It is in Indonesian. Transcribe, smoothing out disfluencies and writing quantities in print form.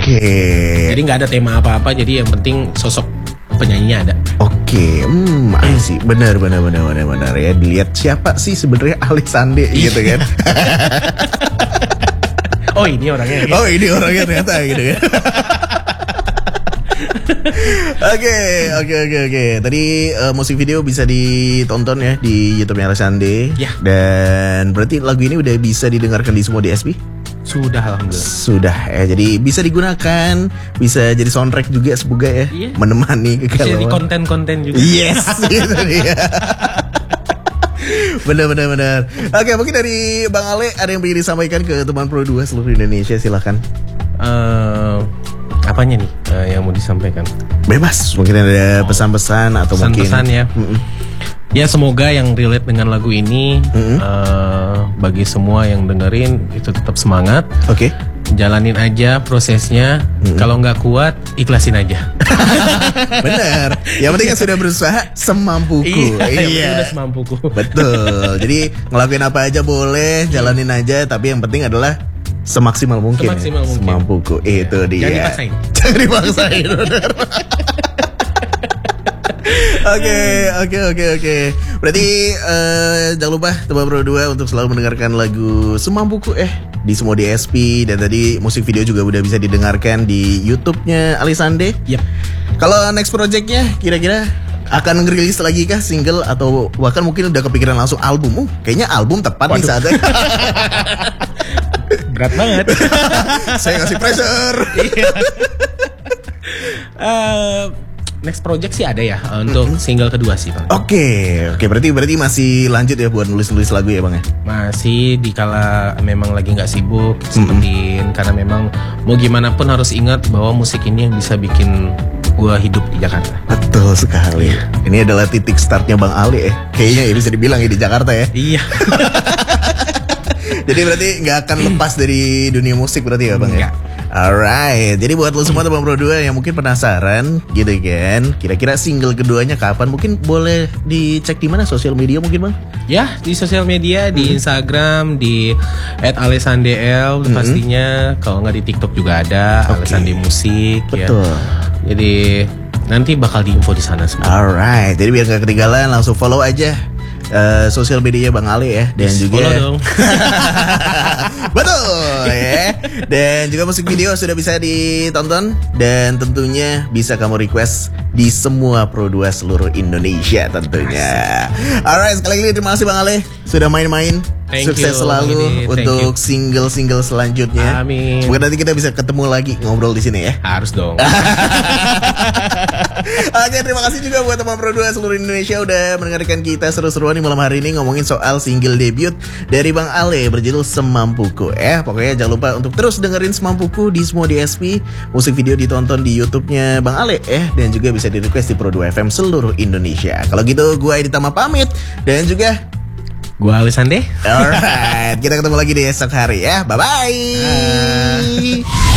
Oke. Jadi nggak ada tema apa-apa, jadi yang penting sosok penyanyinya ada. Oke, I see. Benar ya. Dilihat siapa sih sebenarnya Ali Sande gitu kan. Oh ini orangnya. Gitu. Oh ini orangnya ternyata gitu kan. Oke. Tadi musik video bisa ditonton ya di YouTube-nya Ali Sande. Ya. Dan berarti lagu ini udah bisa didengarkan di semua DSP? Sudah, alhamdulillah. Sudah ya, jadi bisa digunakan, bisa jadi soundtrack juga semoga ya, iya. menemani bisa jadi konten-konten juga. Yes, gitu dia. Benar. Oke, mungkin dari Bang Ale ada yang ingin disampaikan ke teman Pro 2 seluruh Indonesia, silakan. Apanya nih yang mau disampaikan? Bebas, mungkin ada pesan-pesan atau pesan-pesan mungkin ya. Ya semoga yang relate dengan lagu ini bagi semua yang dengerin itu tetap semangat. Oke. Jalanin aja prosesnya. Kalau nggak kuat, ikhlasin aja. Bener. Yang penting kan sudah berusaha semampuku. Iya. Udah semampuku. Betul. Jadi ngelakuin apa aja boleh, jalanin aja. Tapi yang penting adalah semaksimal mungkin. Semaksimal mungkin. Semampuku. Itu dia. Jangan dipaksain. Bener. Oke. Berarti jangan lupa teman Pro 2 untuk selalu mendengarkan lagu Semampuku di semua DSP. Dan tadi musik video juga udah bisa didengarkan di YouTube-nya Ali Sande. Yep. Kalau next project-nya kira-kira akan ngerilis lagi kah single atau bahkan mungkin udah kepikiran langsung album? Kayaknya album tepat nih saatnya. Berat banget. Saya ngasih pressure. Next project sih ada ya untuk single kedua sih Bang. Oke, berarti masih lanjut ya buat nulis lagu ya Bang ya? Masih dikala memang lagi nggak sibuk sempetin karena memang mau gimana pun harus ingat bahwa musik ini yang bisa bikin gua hidup di Jakarta. Betul sekali. Ini adalah titik startnya Bang Ali kayaknya ya bisa dibilang ya di Jakarta ya. Iya. Jadi berarti nggak akan lepas dari dunia musik berarti ya Bang ya? Alright, jadi buat lo semua teman Pro 2 yang mungkin penasaran gitu kan, kira-kira single keduanya kapan? Mungkin boleh dicek di mana, sosial media mungkin Bang? Ya, di sosial media, di Instagram, di @alesandel pastinya. Kalau nggak di TikTok juga ada, Alesande Musik. Betul. Ya. Jadi nanti bakal diinfo di sana semua. Alright, jadi biar nggak ketinggalan langsung follow aja sosial media Bang Ali ya, dan juga follow dong. Betul ya. Dan juga musik video sudah bisa ditonton dan tentunya bisa kamu request di semua Pro 2 seluruh Indonesia tentunya. Alright, sekali lagi terima kasih Bang Ale sudah main-main. Sukses selalu untuk single-single selanjutnya. Amin. Semoga nanti kita bisa ketemu lagi ngobrol di sini ya. Harus dong. Oke, terima kasih juga buat teman Pro 2 seluruh Indonesia udah mendengarkan kita seru-seruan di malam hari ini ngomongin soal single debut dari Bang Ale berjudul Semampuku. Pokoknya jangan lupa untuk terus dengerin Semampuku di semua DSP. Musik video ditonton di YouTube-nya Bang Ale dan juga bisa di request di Pro 2 FM seluruh Indonesia. Kalau gitu gue Edi Tama pamit dan juga gua Alesande. Alright, kita ketemu lagi di esok hari ya. Bye-bye.